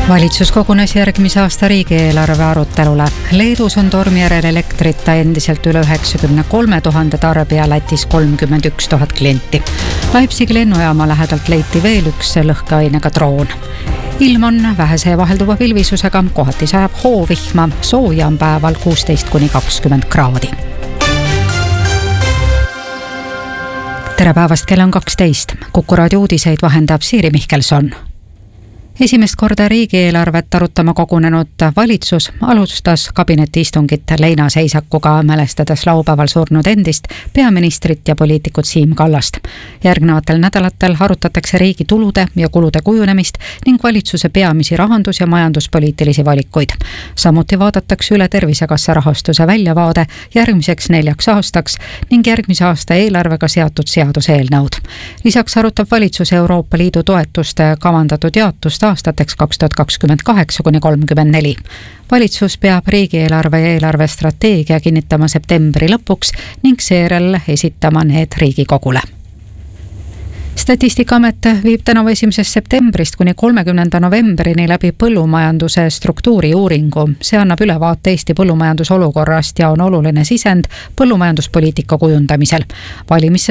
Valitsus kogunes järgmise aasta riigieelarve arutelule. Leedus on tormi järel elektrita endiselt üle 93 000 tarbija, Lätis 31 000 klienti. Leipzigi lennujaama lähedalt leiti veel üks lõhkeainega droon. Ilm on vähese vahelduva pilvisusega, kohati sajab hoovihma, sooja on päeval 16–20 kraadi. Tere päevast, kell on 12. Kuku raadio uudiseid vahendab Siiri Mihkelson. Esimest korda riigieelarvet arutama kogunenud valitsus alustas kabinetiistungit leinaseisakuga, mälestades laupäeval surnud endist peaministrit ja poliitikut Siim Kallast. Järgnevatel nädalatel arutatakse riigi tulude ja kulude kujunemist ning valitsuse peamisi rahandus- ja majanduspoliitilisi valikuid. Samuti vaadatakse üle Tervisekassa rahastuse väljavaade järgmiseks 4 aastaks ning järgmise aasta eelarvega seatud seaduseelnõud. Lisaks arutab valitsus Euroopa Liidu toetuste kavandatud jaotust aastateks 2028–34. Valitsus peab riigieelarve ja eelarvestrateegia kinnitama septembri lõpuks ning seejärel esitama need Riigikogule. Statistikaamet viib tänavu 1. septembrist kuni 30. novembrini läbi põllumajanduse struktuuri uuringu. See annab ülevaate Eesti põllumajandusolukorrast ja on oluline sisend põllumajanduspoliitika kujundamisel. Valimisse